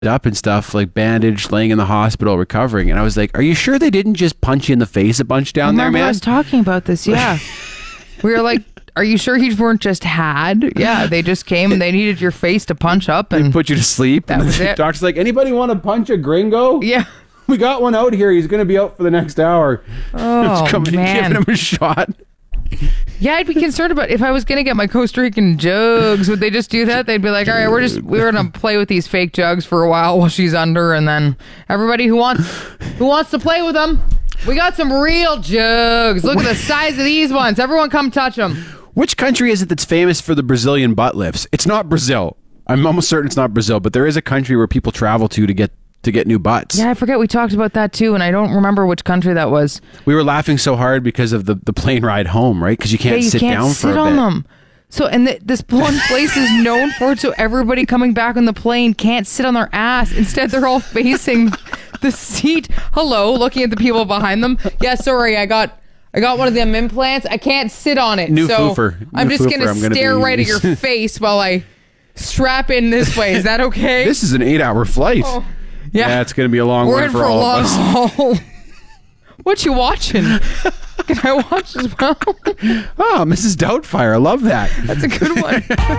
up and stuff, like bandaged, laying in the hospital, recovering. And I was like, are you sure they didn't just punch you in the face a bunch down there, man? I was talking about this, yeah. We were like, are you sure you weren't just had? Yeah, they just came and they needed your face to punch up and They put you to sleep. That and was the it. doctor's like, anybody want to punch a gringo? yeah. We got one out here. He's going to be out for the next hour. Oh, Just coming and man. giving him a shot. Yeah, I'd be concerned about if I was going to get my Costa Rican jugs. Would they just do that? They'd be like, all right, we're going to play with these fake jugs for a while she's under, and then everybody who wants to play with them, we got some real jugs. Look at the size of these ones. Everyone come touch them. Which country is it that's famous for the Brazilian butt lifts? It's not Brazil. I'm almost certain it's not Brazil, but there is a country where people travel to get new butts. Yeah, I forget we talked about that too, and I don't remember which country that was. We were laughing so hard because of the plane ride home, right? Because you can't sit down for a bit. on them. So, and this one place is known for it, so everybody coming back on the plane can't sit on their ass. Instead, they're all facing the seat. Hello, looking at the people behind them. Yeah, sorry, I got one of them implants. I can't sit on it. New so foofer. I'm New just foofer. going to stare right at your face while I strap in this way. Is that okay? This is an 8-hour flight. Oh, yeah. It's going to be a long We're one in for for a all long of us. haul. What you watching? Can I watch as well? Oh, Mrs. Doubtfire. I love that. That's a good one.